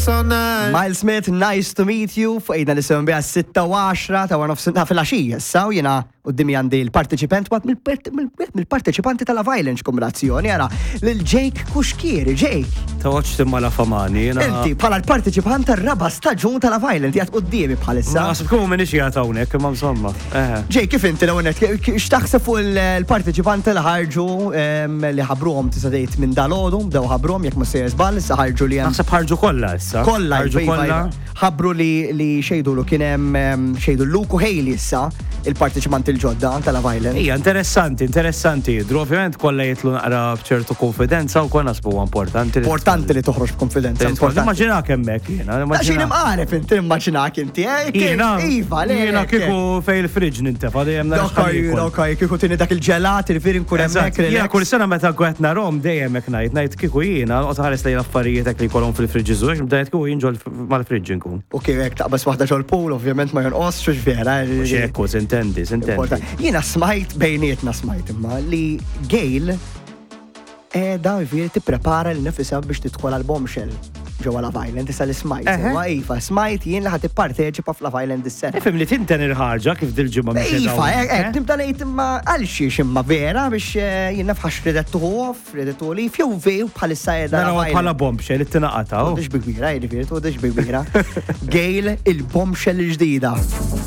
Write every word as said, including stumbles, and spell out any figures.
Miles Smith, nice to meet you. Fajna li sewn bija sitta u għaxra ta' għarnof ta' fil-għaxija, issa u jena u d-dimi għandi l-parteċipant, għat mill-parteċipanti tal-Violence kombinazzjoni, għara, l-Jake Kuxkieri, Jake. Ta' għoċ timma la famani, jena. Inti, bħala l-parteċipant tal-raba staġun tal-Violence, jgħat u d-dimi bħalissa. Għasib kumu minni xie għatawnek, ma' mżomma. Jake, kif inti l-għonet, xtaħseb fuq l-parteċipanti li ħarġu li ħabruhom tisadejt minn dal-ħodu, daw ħabruhom, jek ma sejjes bal, issa ħarġu li għem. Naħseb ħarġu kolla issa. Kolla, kolla. ħabru li xejdu lu kienem xejdu Luke Haley issa, il-parteċipanti il-ġodda tal-Violence. Ija, interessanti, interessanti. Dru ovvijament kolla jitlu naqra bċertu konfidenza u kon nasbu importanti. Importanti li toħroġ konfidenza. Immaġinak emmek, jena. Għaxin imqaref inti, immaġinak inti, eh? Jena, Iva, le. Jena kiku fej il-friġ nintefa, dejjem naħxħal. Dokaj, kiku tini dak il-ġelat, il-firin kur emmek. Jena, kull sena meta għet narom, dejjem ek najt, najt kiku jena, u taħares lejn affarietek li kolom fil-friġ iżu, bdajt kiku jinġol mal-friġ nkun. U kif taqbas waħda ġol pool, ovvjament ma jonqos xux vera. Xekku, sintendi, sintendi. Jiena smajt bejnietna smajt imma li Gail edha viri tipprepara l-nifisha biex tidħol għal Bombshell ġewwa la Violence issa li smajt. Iva, iva, smajt jien li ħad tipparteċipa f'la Violence is-sena. Ifhem li tinten il-ħarġa kif dil-ġimgħa mhix Iva, hekk nibda ngħid imma għal xiex imma vera biex jien nafħax ridet tuħof, ridet li fjew vew bħalissa qiegħda. Naraw bħala Bombshell it-tinaqataw. Tudix bi kbira, jiġifieri tudix bi kbira. Gail il-Bombshell il-ġdida.